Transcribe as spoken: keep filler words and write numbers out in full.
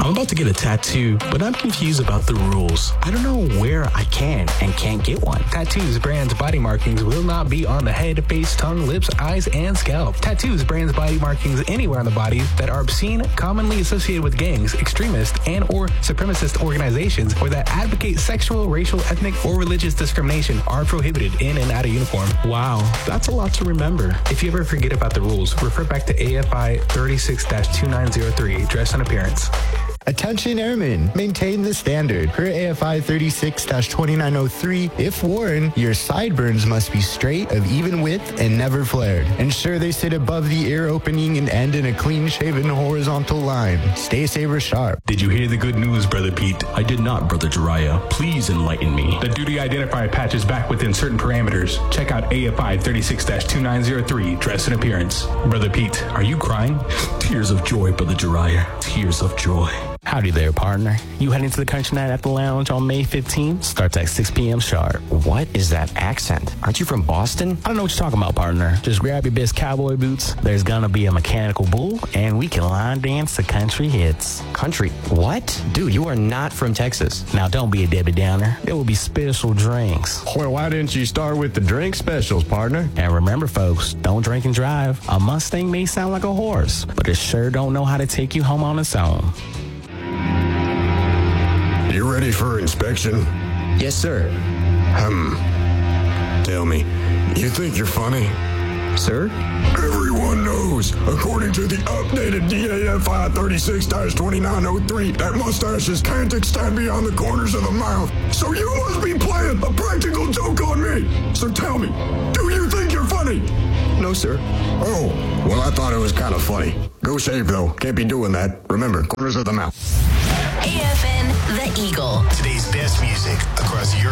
I'm about to get a tattoo, but I'm confused about the rules. I don't know where I can and can't get one. Tattoos Brands body markings will not be on the head, face, tongue, lips, eyes, and scalp. Tattoos Brands body markings anywhere on the body that are obscene, commonly associated with gangs, extremist, and or supremacist organizations, or that advocate sexual, racial, ethnic, or religious discrimination are prohibited in and out of uniform. Wow, that's a lot to remember. If you ever forget about the rules, refer back to A F I thirty-six dash two nine zero three, dress and appearance. Attention airmen, maintain the standard. Per A F I thirty-six dash twenty-nine oh three, if worn, your sideburns must be straight, of even width, and never flared. Ensure they sit above the ear opening and end in a clean-shaven horizontal line. Stay saber sharp. Did you hear the good news, Brother Pete? I did not, Brother Jiraiya. Please enlighten me. The duty identifier patch is back within certain parameters. Check out A F I thirty-six dash two nine zero three, dress and appearance. Brother Pete, are you crying? Tears of joy, Brother Jiraiya. Tears of joy. Howdy there, partner. You heading to the Country Night at the Lounge on May fifteenth? Starts at six p.m. sharp. What is that accent? Aren't you from Boston? I don't know what you're talking about, partner. Just grab your best cowboy boots. There's gonna be a mechanical bull, and we can line dance to country hits. Country? What? Dude, you are not from Texas. Now, don't be a Debbie Downer. There will be special drinks. Well, why didn't you start with the drink specials, partner? And remember, folks, don't drink and drive. A Mustang may sound like a horse, but it sure don't know how to take you home on its own. You ready for inspection? Yes, sir. Hmm. Tell me, you think you're funny? Sir? Everyone knows, according to the updated D A F I thirty-six dash twenty-nine oh three, that mustaches can't extend beyond the corners of the mouth. So you must be playing a practical joke on me. So tell me, do you think you're funny? No, sir. Oh, well, I thought it was kind of funny. Go shave, though. Can't be doing that. Remember, corners of the mouth. A F N, The Eagle. Today's best music across